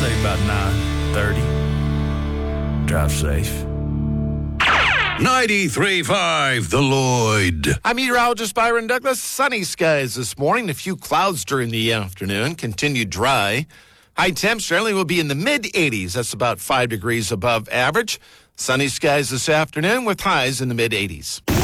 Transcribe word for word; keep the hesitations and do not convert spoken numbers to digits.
say about nine thirty. Drive safe. ninety-three point five, The Lloyd. I'm meteorologist Byron Douglas. Sunny skies this morning. A few clouds during the afternoon. Continued dry. High temps generally will be in the mid-eighties. That's about five degrees above average. Sunny skies this afternoon with highs in the mid-eighties.